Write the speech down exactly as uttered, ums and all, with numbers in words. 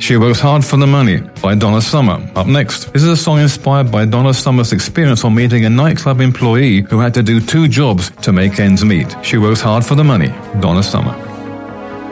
She Works Hard for the Money by Donna Summer. Up next, this is a song inspired by Donna Summer's experience on meeting a nightclub employee who had to do two jobs to make ends meet. She Works Hard for the Money, Donna Summer.